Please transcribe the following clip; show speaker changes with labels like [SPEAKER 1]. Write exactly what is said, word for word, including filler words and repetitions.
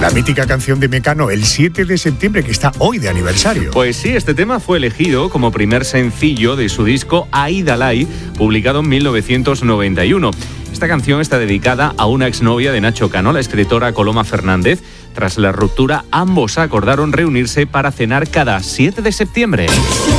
[SPEAKER 1] La mítica canción de Mecano, El siete de septiembre, que está hoy de aniversario.
[SPEAKER 2] Pues sí, este tema fue elegido como primer sencillo de su disco Aidalai, publicado en mil novecientos noventa y uno. Esta canción está dedicada a una exnovia de Nacho Cano, la escritora Coloma Fernández. Tras la ruptura, ambos acordaron reunirse para cenar cada siete de septiembre.